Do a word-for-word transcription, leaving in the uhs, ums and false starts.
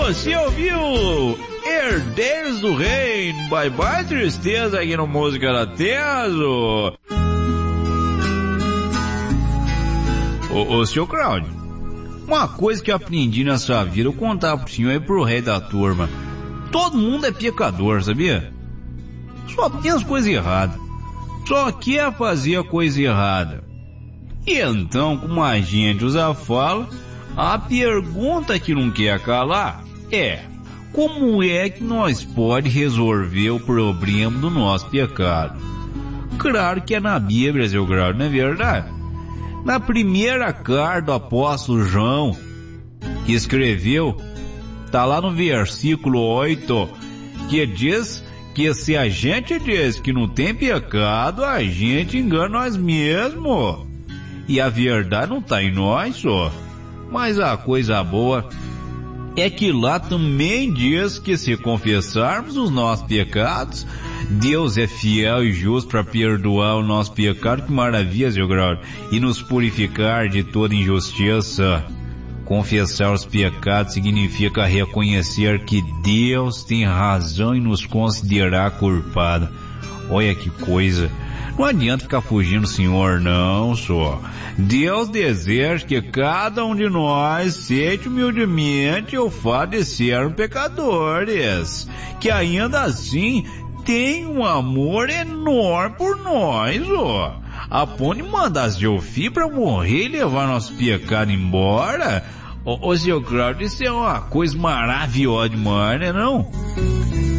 Você ouviu Herdeiros do Reino, Bye Bye Tristeza aqui no Música da Teso. Ô, ô, seu Claudio, uma coisa que eu aprendi nessa vida, eu contava pro senhor e pro rei da turma. Todo mundo é pecador, sabia? Só tem as coisas erradas. Só quer fazer a coisa errada. E então, como a gente usa a fala, a pergunta que não quer calar é: como é que nós pode resolver o problema do nosso pecado? Claro que é na Bíblia, seu grau, não é verdade? Na primeira carta do apóstolo João, que escreveu, tá lá no versículo oito, que diz que se a gente diz que não tem pecado, a gente engana nós mesmos. E a verdade não tá em nós só. Mas a coisa boa é que lá também diz que se confessarmos os nossos pecados, Deus é fiel e justo para perdoar o nosso pecado, que maravilha, seu grau, e nos purificar de toda injustiça. Confessar os pecados significa reconhecer que Deus tem razão em nos considerar culpados. Olha que coisa. Não adianta ficar fugindo do Senhor, não, só. Deus deseja que cada um de nós aceite humildemente o fato de sermos pecadores, que ainda assim tem um amor enorme por nós, ó. A ponto de mandar seu filho pra morrer e levar nosso pecado embora. Ô, ô seu Cláudio, isso é uma coisa maravilhosa demais, né, não?